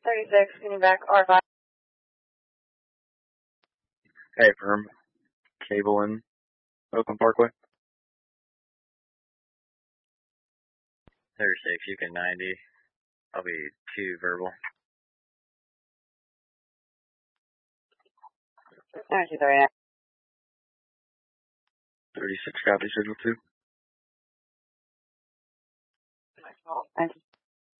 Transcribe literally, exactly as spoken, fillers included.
thirty-six, getting back R five. Hey, firm. Cable in Oakland Parkway. thirty-six, you can ninety. I'll be two verbal. Alright, two thirty-nine. thirty-six, copy, signal two.